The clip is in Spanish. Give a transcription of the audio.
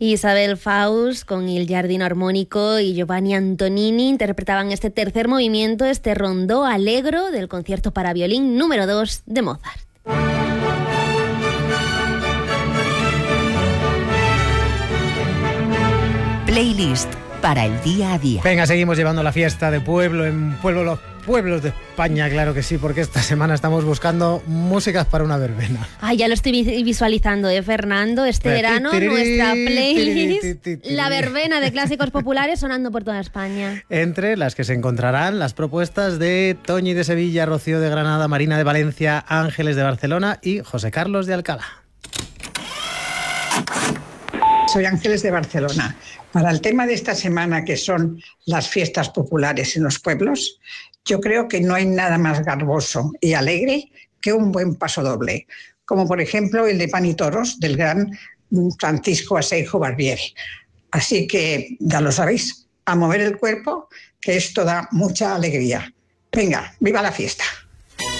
Isabel Faust con Il Giardino Armonico y Giovanni Antonini interpretaban este tercer movimiento, este rondó allegro del concierto para violín número 2 de Mozart. Playlist para el día a día. Venga, seguimos llevando la fiesta de pueblo en pueblo, los pueblos de España, claro que sí, porque esta semana estamos buscando músicas para una verbena. Ay, ya lo estoy visualizando, Fernando. Este verano nuestra playlist, la verbena de clásicos populares sonando por toda España. Entre las que se encontrarán las propuestas de Toñi de Sevilla, Rocío de Granada, Marina de Valencia, Ángeles de Barcelona y José Carlos de Alcalá. Soy Ángeles de Barcelona. Para el tema de esta semana, que son las fiestas populares en los pueblos, yo creo que no hay nada más garboso y alegre que un buen pasodoble, como por ejemplo el de Pan y Toros del gran Francisco Aseijo Barbieri. Así que ya lo sabéis, a mover el cuerpo, que esto da mucha alegría. Venga, ¡viva la fiesta!